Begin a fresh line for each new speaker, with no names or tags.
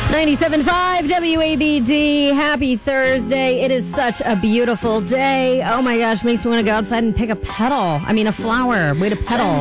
97.5 WABD. Happy Thursday. It is such a beautiful day. Oh my gosh, makes me want to go outside and pick a flower. Way to petal.